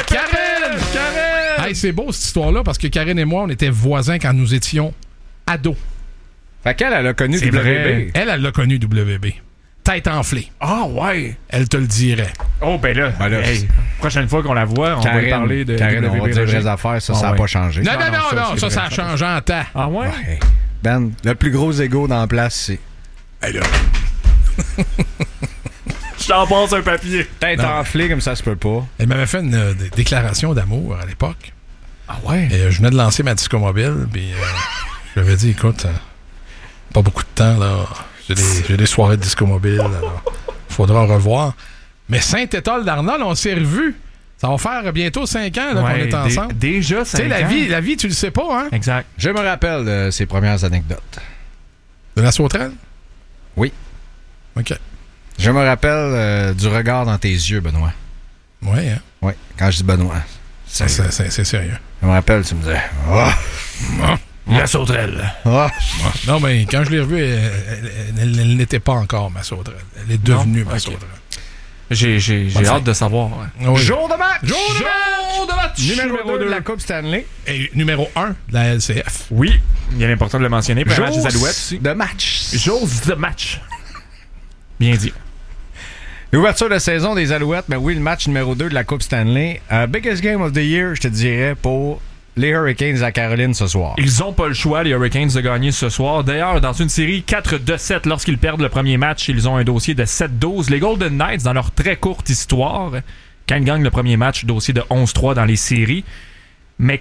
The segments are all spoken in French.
Karen! Hey, c'est beau cette histoire-là parce que Karen et moi, on était voisins quand nous étions ados. Fait qu'elle, elle a connu C'est WB. vrai. Elle l'a connu WB. Tête enflée. Ah, ouais. Elle te le dirait. Oh, ben là, hey, prochaine fois qu'on la voit, on va lui parler de Karen, on va WB dire Roger. les affaires, ça n'a ouais. pas changé. Non, ça a vrai, changé en temps. Ah, ouais? Ouais. Ben, le plus gros ego dans la place, c'est... Hey, là. Je t'en passe un papier. Tête enflée comme ça se peut pas. Elle m'avait fait une déclaration d'amour à l'époque. Ah, ouais? Et je venais de lancer ma disco mobile, puis je lui avais dit, écoute, pas beaucoup de temps, là. J'ai des soirées de disco mobile, alors faudra revoir. Mais Saint-Étoile d'Arnold, on s'est revus. Ça va faire bientôt 5 ans là, qu'on est ensemble. Déjà 5 ans. Tu sais, la vie, tu le sais pas, hein? Exact. Je me rappelle de ses premières anecdotes. De la sauterelle? Oui. OK. Je me rappelle du regard dans tes yeux, Benoît. Oui, hein? Oui, quand je dis Benoît. C'est sérieux. Je me rappelle, tu me disais... La sauterelle. Non, mais quand je l'ai revue, elle n'était pas encore ma sauterelle. Elle est devenue ma sauterelle. J'ai hâte de savoir. Ouais. Oui. Jour de match! Jour de match! Numéro 2 de la Coupe Stanley. Et numéro 1 de la LCF. Oui, il est important de le mentionner. Pour un match des Alouettes aussi. de match. Jour de match. Bien dit. L'ouverture de saison des Alouettes, mais oui, le match numéro 2 de la Coupe Stanley. Biggest game of the year, je te dirais, pour les Hurricanes à Caroline ce soir. Ils n'ont pas le choix, les Hurricanes, de gagner ce soir. D'ailleurs, dans une série 4-7, lorsqu'ils perdent le premier match, ils ont un dossier de 7-12. Les Golden Knights, dans leur très courte histoire, quand ils gagnent le premier match, dossier de 11-3 dans les séries. Mais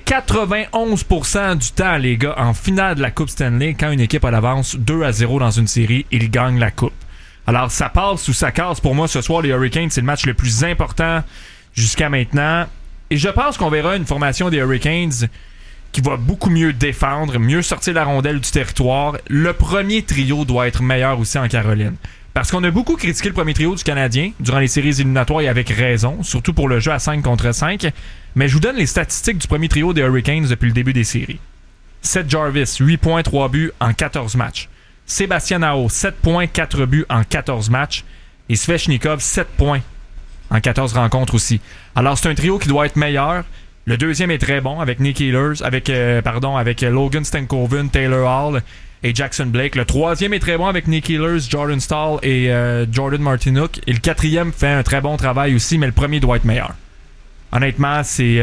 91% du temps, les gars, en finale de la Coupe Stanley, quand une équipe a l'avance 2-0 dans une série, ils gagnent la Coupe. Alors, ça passe ou ça casse. Pour moi, ce soir, les Hurricanes, c'est le match le plus important jusqu'à maintenant. Et je pense qu'on verra une formation des Hurricanes qui va beaucoup mieux défendre, mieux sortir la rondelle du territoire. Le premier trio doit être meilleur aussi en Caroline. Parce qu'on a beaucoup critiqué le premier trio du Canadien durant les séries éliminatoires et avec raison, surtout pour le jeu à 5 contre 5. Mais je vous donne les statistiques du premier trio des Hurricanes depuis le début des séries. Seth Jarvis, 8 points, 3 buts en 14 matchs. Sébastien Aho, 7 points, 4 buts en 14 matchs. Et Svechnikov, 7 points en 14 rencontres aussi. Alors, c'est un trio qui doit être meilleur. Le deuxième est très bon avec Nick Ehlers, avec Logan Stankoven, Taylor Hall et Jackson Blake. Le troisième est très bon avec Nick Ehlers, Jordan Staal et Jordan Martinook. Et le quatrième fait un très bon travail aussi, mais le premier doit être meilleur. Honnêtement, c'est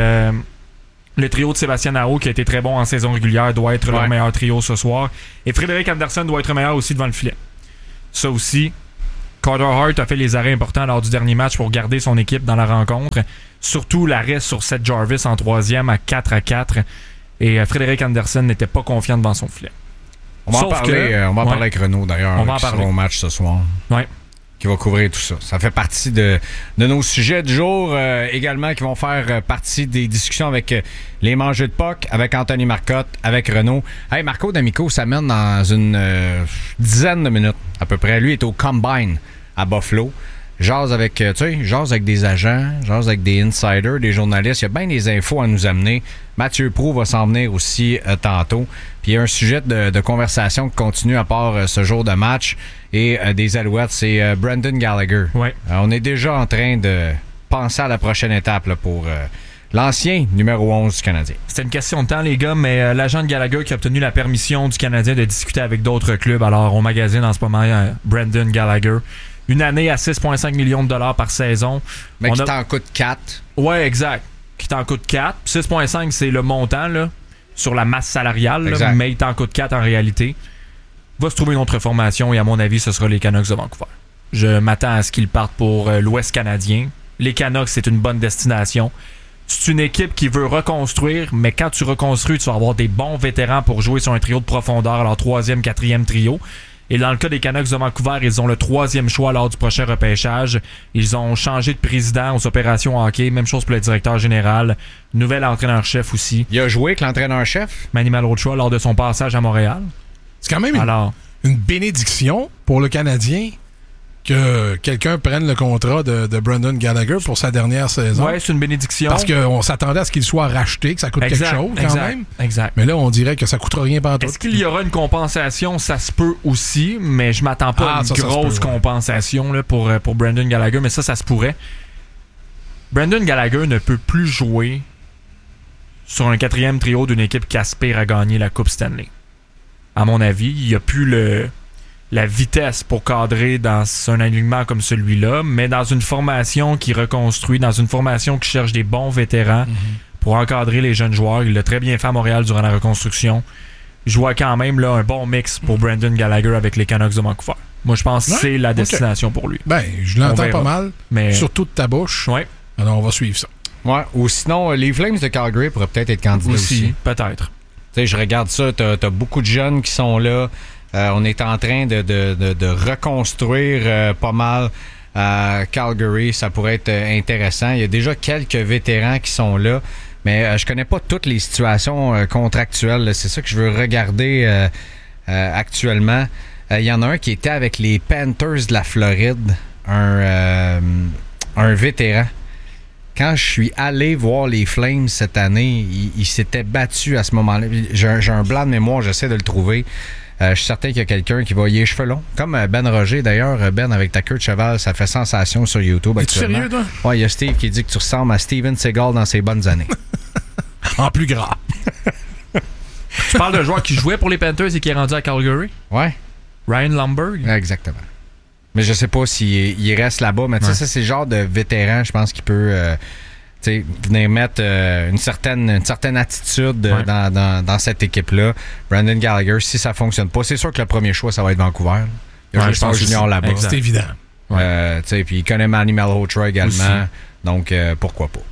le trio de Sébastien Aho qui a été très bon en saison régulière doit être leur meilleur trio ce soir. Et Frédéric Andersen doit être meilleur aussi devant le filet. Ça aussi, Carter Hart a fait les arrêts importants lors du dernier match pour garder son équipe dans la rencontre. Surtout l'arrêt sur Seth Jarvis en troisième à 4-4. Et Frédéric Andersen n'était pas confiant devant son filet. On va en parler avec Renaud d'ailleurs. On va en parler au match ce soir. Ouais. Qui va couvrir tout ça. Ça fait partie de nos sujets du jour également qui vont faire partie des discussions avec les mangeux de puck, avec Anthony Marcotte, avec Renaud. Hey, Marco D'Amico, ça mène dans une dizaine de minutes à peu près. Lui est au Combine à Buffalo. Jase avec des agents, jase avec des insiders, des journalistes. Il y a bien des infos à nous amener. Mathieu Proulx va s'en venir aussi tantôt. Puis il y a un sujet de conversation qui continue à part ce jour de match et des Alouettes, c'est Brendan Gallagher. Ouais. On est déjà en train de penser à la prochaine étape là, pour l'ancien numéro 11 du Canadien. C'était une question de temps, les gars, mais l'agent de Gallagher qui a obtenu la permission du Canadien de discuter avec d'autres clubs. Alors, on magasine en ce moment Brendan Gallagher. Une année à 6,5 millions de dollars par saison. Mais qui t'en coûte 4. Ouais, exact. Qui t'en coûte 4. 6,5, c'est le montant là, sur la masse salariale, là, mais il t'en coûte 4 en réalité. Va se trouver une autre formation et à mon avis, ce sera les Canucks de Vancouver. Je m'attends à ce qu'ils partent pour l'Ouest canadien. Les Canucks, c'est une bonne destination. C'est une équipe qui veut reconstruire, mais quand tu reconstruis, tu vas avoir des bons vétérans pour jouer sur un trio de profondeur, alors 3e, 4e trio. Et dans le cas des Canucks de Vancouver, ils ont le 3e choix lors du prochain repêchage. Ils ont changé de président aux opérations hockey. Même chose pour le directeur général. Nouvel entraîneur-chef aussi. Il a joué avec l'entraîneur-chef? Manny Malhotra lors de son passage à Montréal. C'est quand même une bénédiction pour le Canadien que quelqu'un prenne le contrat de Brendan Gallagher pour sa dernière saison. Oui, c'est une bénédiction. Parce qu'on s'attendait à ce qu'il soit racheté, que ça coûte quelque chose quand même. Exact. Mais là, on dirait que ça ne coûtera rien pantoute. Est-ce qu'il y aura une compensation? Ça se peut aussi, mais je m'attends pas à une grosse compensation là, pour Brendan Gallagher, mais ça se pourrait. Brendan Gallagher ne peut plus jouer sur un 4e trio d'une équipe qui aspire à gagner la Coupe Stanley. À mon avis, il n'y a plus la vitesse pour cadrer dans un alignement comme celui-là, mais dans une formation qui reconstruit, dans une formation qui cherche des bons vétérans pour encadrer les jeunes joueurs. Il l'a très bien fait à Montréal durant la reconstruction. Je vois quand même là, un bon mix pour Brendan Gallagher avec les Canucks de Vancouver. Moi, je pense que c'est la destination pour lui. Ben, je l'entends pas mal, mais... surtout de ta bouche. Ouais. Alors, on va suivre ça. Ouais. Ou sinon, les Flames de Calgary pourraient peut-être être candidats aussi. Peut-être. Tu sais, je regarde ça, t'as beaucoup de jeunes qui sont là. On est en train de reconstruire pas mal Calgary. Ça pourrait être intéressant. Il y a déjà quelques vétérans qui sont là, mais je connais pas toutes les situations contractuelles. Là. C'est ça que je veux regarder actuellement. Il y en a un qui était avec les Panthers de la Floride, un vétéran. Quand je suis allé voir les Flames cette année, il s'était battu à ce moment-là. J'ai un blanc de mémoire, j'essaie de le trouver. Je suis certain qu'il y a quelqu'un qui va y les cheveux longs. Comme Ben Roger, d'ailleurs. Ben, avec ta queue de cheval, ça fait sensation sur YouTube actuellement. Es-tu sérieux, toi? Ouais, il y a Steve qui dit que tu ressembles à Steven Seagal dans ses bonnes années. En plus gras. Tu parles d'un joueur qui jouait pour les Panthers et qui est rendu à Calgary? Ouais. Ryan Lumberg? Exactement. Mais je sais pas s'il reste là-bas. Mais tu sais, ça, c'est le genre de vétéran, je pense, qui peut venir mettre une certaine attitude dans cette équipe-là. Brendan Gallagher, si ça fonctionne pas, c'est sûr que le premier choix, ça va être Vancouver. Il y a juste un junior là-bas. C'est évident. Puis il connaît Manny Malhotra également. Aussi. Donc, pourquoi pas.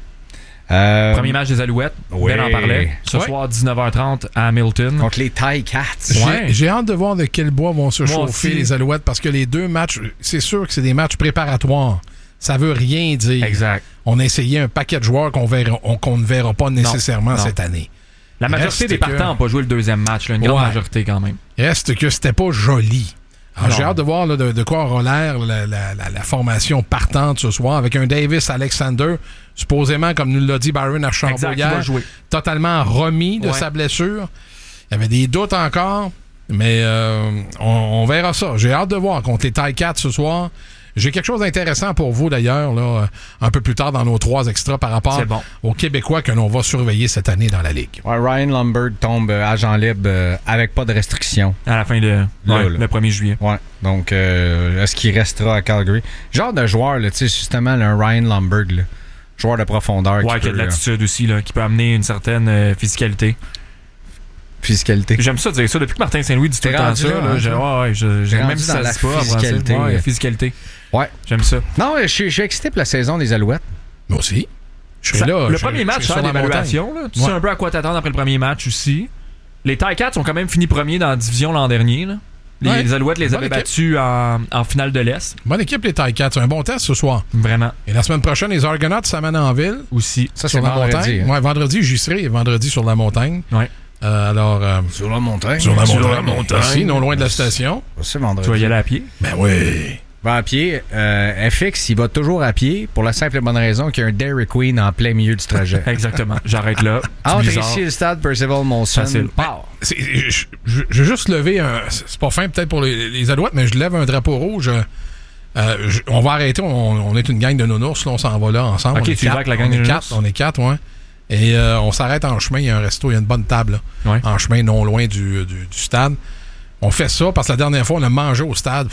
Premier match des Alouettes, Ben en parlait. Ce soir, 19h30 à Hamilton. Contre les Ticats. J'ai hâte de voir de quel bois vont se chauffer les Alouettes, parce que les deux matchs, c'est sûr que c'est des matchs préparatoires. Ça veut rien dire. Exact. On a essayé un paquet de joueurs qu'on ne verra pas nécessairement cette année. La majorité des partants n'ont pas joué le deuxième match. Là, une grande majorité quand même. Reste que c'était pas joli. Alors, j'ai hâte de voir là, de quoi aura l'air la formation partante ce soir, avec un Davis Alexander, supposément, comme nous l'a dit Byron Archambault hier, totalement remis de sa blessure. Il y avait des doutes encore, mais on verra ça. J'ai hâte de voir contre les Ticats ce soir. J'ai quelque chose d'intéressant pour vous, d'ailleurs, là, un peu plus tard dans nos 3 extras par rapport aux Québécois que l'on va surveiller cette année dans la Ligue. Ouais, Ryan Lumberg tombe agent libre avec pas de restrictions. À la fin le 1er juillet. Ouais. Donc, est-ce qu'il restera à Calgary? Genre de joueur, tu sais, justement, un Ryan Lumberg, là, joueur de profondeur. Qui a de l'attitude aussi, là, qui peut amener une certaine physicalité. J'aime ça dire ça. Depuis que Martin Saint-Louis dit tout le temps ça, j'ai même si ça se passe. Physicalité. Ouais. J'aime ça. Non, je suis excité pour la saison des Alouettes. Moi aussi. Je serai là. Le premier match, c'est l'évaluation. Tu sais un peu à quoi t'attendre après le premier match aussi. Les Ticats ont quand même fini premier dans la division l'an dernier. Là. Les Alouettes les avaient battus en finale de l'Est. Bonne équipe, les Ticats. C'est un bon test ce soir. Vraiment. Et la semaine prochaine, les Argonauts s'amènent en ville. Aussi. Ça, c'est vendredi. Ouais, vendredi, j'y serai. Vendredi sur la montagne. Ouais. Sur la montagne. Sur la montagne. Ici, non loin de la station. C'est vendredi. Tu vas y aller à pied? Ben oui. Va à pied. FX, il va toujours à pied pour la simple et bonne raison qu'il y a un Dairy Queen en plein milieu du trajet. Exactement. J'arrête là. Entre ici le stade Percival Molson. Je vais juste lever un... C'est pas fin peut-être pour les Alouettes, mais je lève un drapeau rouge. On va arrêter. On est une gang de nounours. Là, on s'en va là ensemble. OK, tu vas avec la gang de nounours? On est 4, ouais. Et on s'arrête en chemin. Il y a un resto, il y a une bonne table là, en chemin non loin du stade. On fait ça parce que la dernière fois, on a mangé au stade.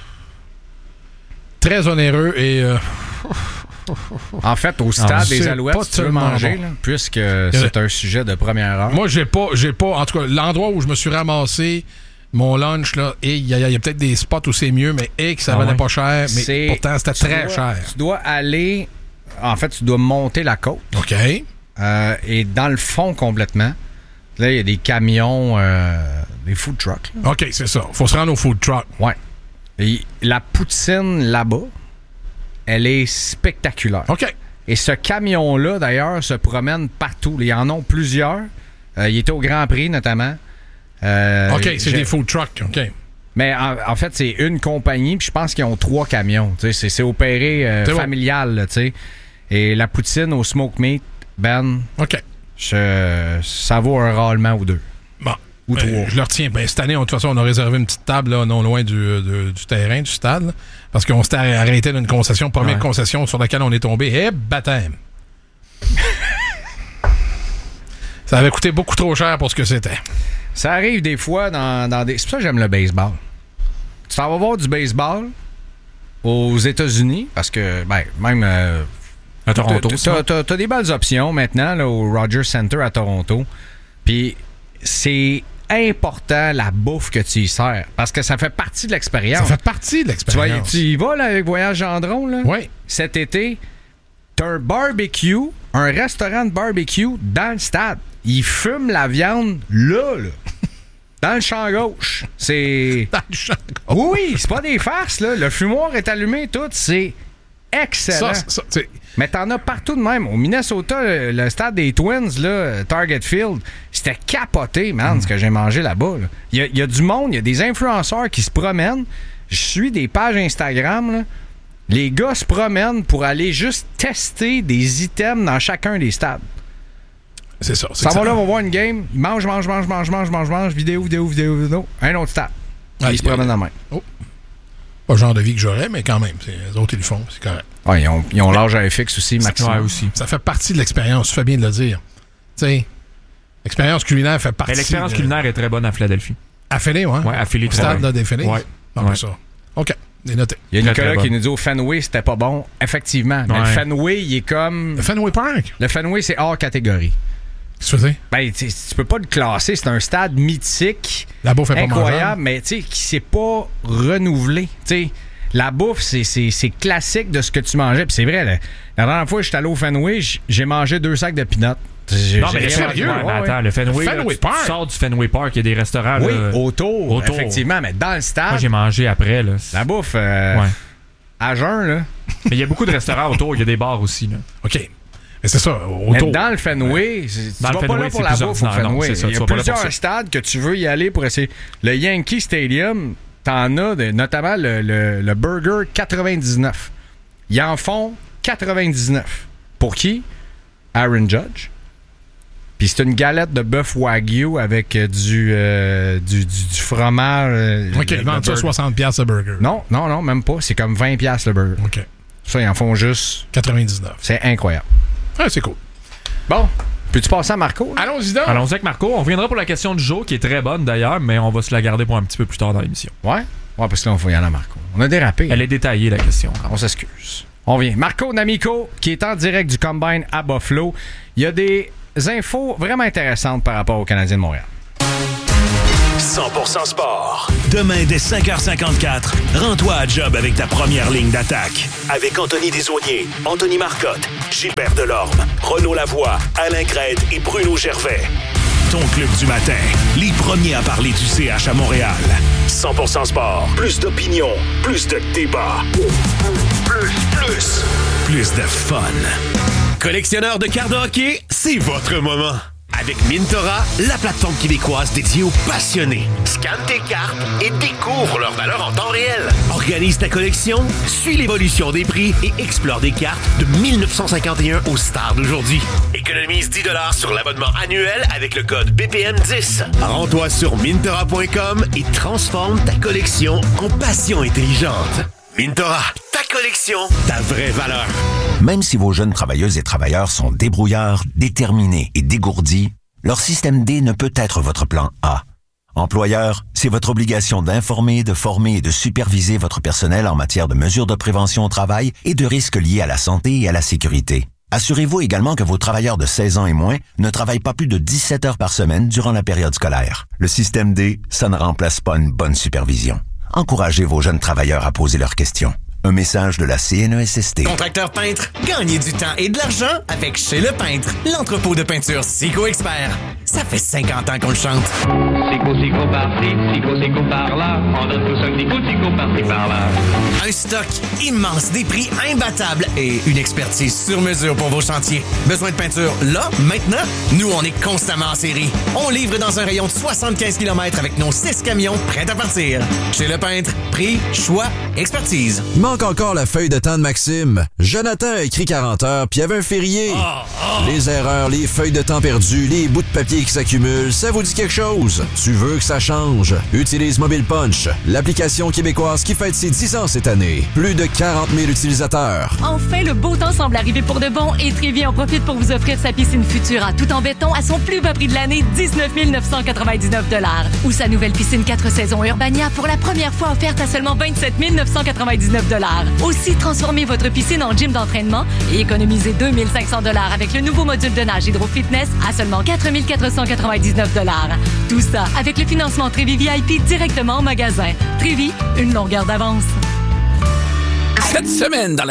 Très onéreux et... En fait, au stade des Alouettes, tu veux manger, là, puisque c'est un sujet de première heure. Moi, j'ai pas... En tout cas, l'endroit où je me suis ramassé mon lunch, là, et il y a peut-être des spots où c'est mieux, mais que ça valait pas cher. Mais pourtant, c'était très cher. Tu dois aller... En fait, tu dois monter la côte. OK. Et dans le fond, complètement, là, il y a des camions, des food trucks. Là. OK, c'est ça. Faut se rendre au food truck. Ouais. Et la poutine là-bas, elle est spectaculaire. OK. Et ce camion-là, d'ailleurs, se promène partout. Ils en ont plusieurs. Il était au Grand Prix, notamment. OK, c'est des food trucks. OK. Mais en fait, c'est une compagnie, puis je pense qu'ils ont 3 camions. C'est opéré familial, tu sais. Et la poutine au smoke meat, Ben, OK. ça vaut un râlement ou deux. Bon. ou 3. Je le retiens. Ben, cette année, de toute façon, on a réservé une petite table là, non loin du terrain, du stade, là, parce qu'on s'était arrêté d'une concession, première concession sur laquelle on est tombé. Eh, baptême! Ça avait coûté beaucoup trop cher pour ce que c'était. Ça arrive des fois dans des... C'est pour ça que j'aime le baseball. Tu t'en vas voir du baseball aux États-Unis, parce que, ben, même... à Toronto, t'as des belles options maintenant là, au Rogers Center à Toronto. Puis c'est important la bouffe que tu y sers, parce que ça fait partie de l'expérience. Ça fait partie de l'expérience. Tu y vas là, avec Voyage Gendron, là? Oui. Cet été, t'as un barbecue, un restaurant de barbecue dans le stade. Ils fument la viande là. Dans le champ gauche. C'est... Dans le champ gauche. Oui, c'est pas des farces, là. Le fumoir est allumé, tout. C'est excellent. Mais t'en as partout de même. Au Minnesota, le stade des Twins, là, Target Field, c'était capoté, man, ce que j'ai mangé là-bas. Là. Il y a du monde, il y a des influenceurs qui se promènent. Je suis des pages Instagram, là. Les gars se promènent pour aller juste tester des items dans chacun des stades. C'est ça. Ça va là, on va voir une game. Ils mangent, vidéo. Un autre stade. Ils se promènent en main. Oh. Pas le genre de vie que j'aurais, mais quand même. Les autres, ils le font. C'est correct. Ouais, ils ont l'âge à FX aussi, maximum. aussi. Ça fait partie de l'expérience. Tu fais bien de le dire. Tu sais, l'expérience culinaire fait partie. Mais l'expérience culinaire est très bonne à Philadelphie. À Philly, ouais. Ouais, à Philly. Au stade là, des Phillies. Ouais. Non, ça. OK. C'est noté. Il y a Très, Nicolas très qui nous dit au Fenway, c'était pas bon. Effectivement. Mais le Fenway, il est comme. Le Fenway Park. Le Fenway, c'est hors catégorie. Qu'est-ce que tu faisais? Ben, tu peux pas le classer. C'est un stade mythique. La bouffe est pas incroyable, mais tu sais, qui s'est pas renouvelé. Tu sais, la bouffe, c'est classique de ce que tu mangeais. Puis c'est vrai, la dernière fois que j'étais allé au Fenway, j'ai mangé 2 sacs de peanuts. Non, mais sérieux? Attends, le Fenway, là, tu sors du Fenway Park, il y a des restaurants. Oui, là, autour, effectivement, mais dans le stade. Moi, j'ai mangé après. Là. La bouffe, à jeun, là. Mais il y a beaucoup de restaurants autour, il y a des bars aussi. Là. OK. Mais c'est ça, autour. Mais dans le Fenway, tu vas pas là pour la bouffe au Fenway. Il y a plusieurs stades que tu veux y aller pour essayer. Le Yankee Stadium, t'en as notamment le Burger 99. Ils en font 99. Pour qui? Aaron Judge. Puis c'est une galette de bœuf Wagyu avec du fromage. OK, ils vendent ça 60$ le burger. Non, même pas. C'est comme 20$ le burger. OK. Ça, ils en font juste 99. C'est incroyable. Ouais, c'est cool. Bon, peux-tu passer à Marco? Allons-y donc. Allons-y avec Marco. On reviendra pour la question du jour, qui est très bonne d'ailleurs, mais on va se la garder pour un petit peu plus tard dans l'émission. Ouais, parce que là, on va y aller à Marco. On a dérapé. Elle est détaillée, la question. On s'excuse. On vient. Marco D'Amico, qui est en direct du Combine à Buffalo. Il y a des infos vraiment intéressantes par rapport aux Canadiens de Montréal. 100% sport. Demain, dès 5h54, rends-toi à job avec ta première ligne d'attaque. Avec Anthony Desaulniers, Anthony Marcotte, Gilbert Delorme, Renaud Lavoie, Alain Crête et Bruno Gervais. Ton club du matin, les premiers à parler du CH à Montréal. 100% sport. Plus d'opinion, plus de débat. Plus de fun. Collectionneur de cartes de hockey, c'est votre moment. Avec Mintora, la plateforme québécoise dédiée aux passionnés. Scanne tes cartes et découvre leur valeur en temps réel. Organise ta collection, suis l'évolution des prix et explore des cartes de 1951 aux stars d'aujourd'hui. Économise 10$ sur l'abonnement annuel avec le code BPM10. Rends-toi sur Mintora.com et transforme ta collection en passion intelligente. Mintora, ta collection, ta vraie valeur. Même si vos jeunes travailleuses et travailleurs sont débrouillards, déterminés et dégourdis, leur système D ne peut être votre plan A. Employeur, c'est votre obligation d'informer, de former et de superviser votre personnel en matière de mesures de prévention au travail et de risques liés à la santé et à la sécurité. Assurez-vous également que vos travailleurs de 16 ans et moins ne travaillent pas plus de 17 heures par semaine durant la période scolaire. Le système D, ça ne remplace pas une bonne supervision. Encouragez vos jeunes travailleurs à poser leurs questions. Un message de la CNESST. Contracteur peintre, gagnez du temps et de l'argent avec Chez Le Peintre, l'entrepôt de peinture Sico Expert. Ça fait 50 ans qu'on le chante. Sico par-ci, Sico par-là. On donne tous un petit coup de Sico par-ci par-là. Un stock immense, des prix imbattables et une expertise sur mesure pour vos chantiers. Besoin de peinture là, maintenant? Nous, on est constamment en série. On livre dans un rayon de 75 km avec nos 6 camions prêts à partir. Chez Le Peintre, prix, choix, expertise. Il manque encore la feuille de temps de Maxime. Jonathan a écrit 40 heures, puis il y avait un férié. Les erreurs, les feuilles de temps perdues, les bouts de papier papiers qui s'accumulent, ça vous dit quelque chose? Tu veux que ça change? Utilise Mobile Punch, l'application québécoise qui fête ses 10 ans cette année. Plus de 40 000 utilisateurs. Enfin, le beau temps semble arriver pour de bon et Trévi en profite pour vous offrir sa piscine Futura tout en béton à son plus bas prix de l'année, 19 999 $. Ou sa nouvelle piscine 4 saisons Urbania pour la première fois offerte à seulement 27 999 $. Aussi, transformez votre piscine en gym d'entraînement et économisez 2 500 $ avec le nouveau module de nage Hydro Fitness à seulement 4 499 $. Tout ça avec le financement Trévi VIP directement en magasin. Trévi, une longueur d'avance. Cette semaine, dans